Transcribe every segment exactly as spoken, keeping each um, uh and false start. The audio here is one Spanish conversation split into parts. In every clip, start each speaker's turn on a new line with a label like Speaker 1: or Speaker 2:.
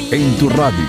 Speaker 1: En tu radio,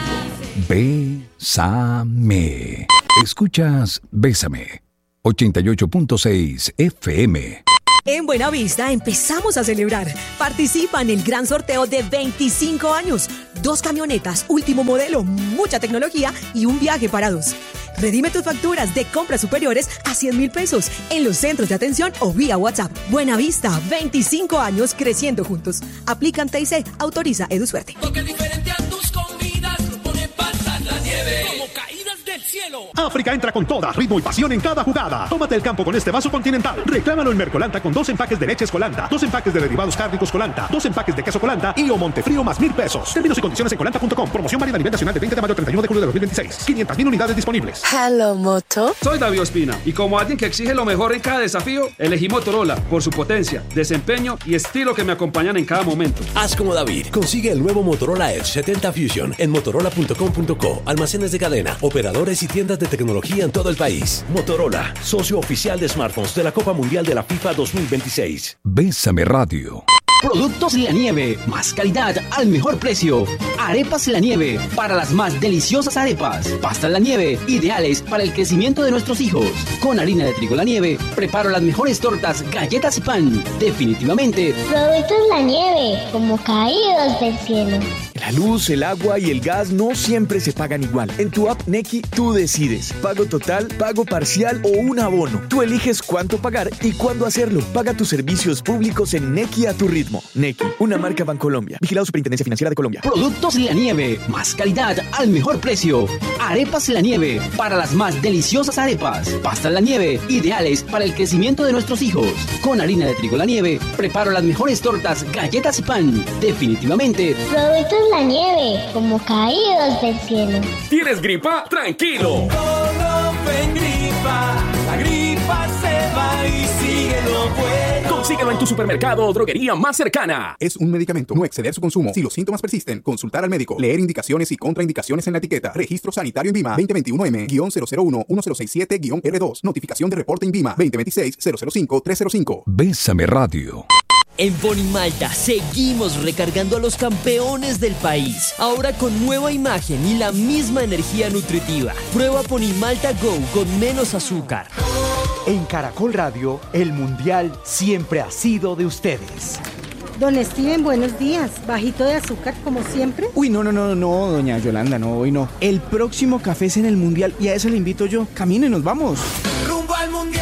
Speaker 1: Bésame. Escuchas Bésame, ochenta y ocho punto seis F M.
Speaker 2: En Buenavista empezamos a celebrar. Participa en el gran sorteo de veinticinco años. Dos camionetas, último modelo, mucha tecnología y un viaje para dos. Redime tus facturas de compras superiores a cien mil pesos en los centros de atención o vía WhatsApp. Buenavista, veinticinco años creciendo juntos. Aplican T I C, autoriza EduSuerte.
Speaker 3: Toque diferente a tus comidas, pone pasar la nieve como caídas del cielo.
Speaker 4: África entra con toda, ritmo y pasión en cada jugada. Tómate el campo con este vaso Continental. Reclámalo en Mercolanta con dos empaques de leches Colanta, dos empaques de derivados cárnicos Colanta, dos empaques de queso Colanta y o Montefrío más mil pesos. Términos y condiciones en colanta punto com. Promoción válida a nivel nacional de veinte de mayo al treinta y uno de julio de dos mil veintiséis. quinientas mil unidades disponibles.
Speaker 5: Hello, Moto.
Speaker 6: Soy David Ospina y como alguien que exige lo mejor en cada desafío, elegí Motorola por su potencia, desempeño y estilo que me acompañan en cada momento.
Speaker 7: Haz como David. Consigue el nuevo Motorola Edge setenta Fusion en motorola punto com punto co. Almacenes de cadena, operadores y tiendas de tecnología en todo el país. Motorola, socio oficial de smartphones de la Copa Mundial de la FIFA dos mil veintiséis.
Speaker 1: Bésame Radio.
Speaker 8: Productos La Nieve, más calidad al mejor precio. Arepas La Nieve, para las más deliciosas arepas. Pastas La Nieve, ideales para el crecimiento de nuestros hijos. Con harina de trigo La Nieve, preparo las mejores tortas, galletas y pan. Definitivamente,
Speaker 9: Productos La Nieve, como caídos del cielo.
Speaker 10: La luz, el agua y el gas no siempre se pagan igual. En tu app Nequi, tú decides. Pago total, pago parcial o un abono. Tú eliges cuánto pagar y cuándo hacerlo. Paga tus servicios públicos en Nequi a tu ritmo. Nequi, una marca Bancolombia. Vigilado Superintendencia Financiera de Colombia.
Speaker 8: Productos La Nieve, más calidad al mejor precio. Arepas La Nieve, para las más deliciosas arepas. Pastas La Nieve, ideales para el crecimiento de nuestros hijos. Con harina de trigo La Nieve, preparo las mejores tortas, galletas y pan. Definitivamente,
Speaker 9: Productos La Nieve, como caídos del cielo.
Speaker 11: ¿Tienes gripa? ¡Tranquilo!
Speaker 3: Todo en gripa, la gripa se va y sigue lo bueno.
Speaker 11: Consíguelo en tu supermercado o droguería más cercana.
Speaker 12: Es un medicamento. No exceder su consumo. Si los síntomas persisten, consultar al médico. Leer indicaciones y contraindicaciones en la etiqueta. Registro sanitario INVIMA veinte veintiuno M cero cero uno uno cero seis siete R dos. Notificación de reporte INVIMA veinte veintiséis cero cero cinco tres cero cinco.
Speaker 1: Bésame Radio.
Speaker 13: En Bonimalta seguimos recargando a los campeones del país. Ahora con nueva imagen y la misma energía nutritiva. Prueba Bonimalta Go con menos azúcar.
Speaker 14: En Caracol Radio, el Mundial siempre ha sido de ustedes.
Speaker 15: Don Steven, buenos días. ¿Bajito de azúcar como siempre?
Speaker 16: Uy, no, no, no, no, doña Yolanda, no, hoy no. El próximo café es en el Mundial y a eso le invito yo. Camine, nos vamos.
Speaker 3: Rumbo al Mundial.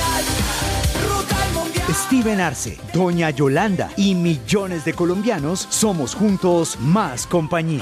Speaker 3: Ruta al Mundial.
Speaker 14: Steven Arce, doña Yolanda y millones de colombianos somos juntos más compañía.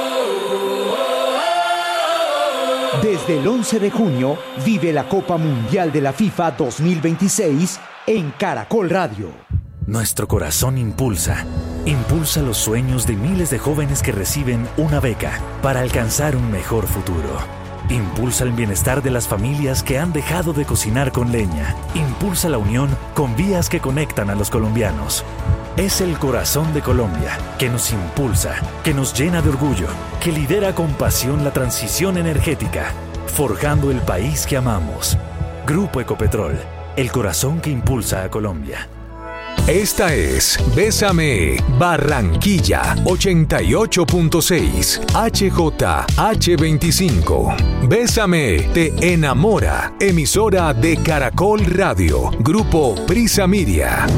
Speaker 14: Desde el once de junio, vive la Copa Mundial de la FIFA dos mil veintiséis en Caracol Radio.
Speaker 17: Nuestro corazón impulsa, impulsa los sueños de miles de jóvenes que reciben una beca para alcanzar un mejor futuro. Impulsa el bienestar de las familias que han dejado de cocinar con leña. Impulsa la unión con vías que conectan a los colombianos. Es el corazón de Colombia que nos impulsa, que nos llena de orgullo, que lidera con pasión la transición energética, forjando el país que amamos. Grupo Ecopetrol, el corazón que impulsa a Colombia.
Speaker 1: Esta es Bésame Barranquilla ochenta y ocho punto seis H J H veinticinco. Bésame te enamora. Emisora de Caracol Radio. Grupo Prisa Media.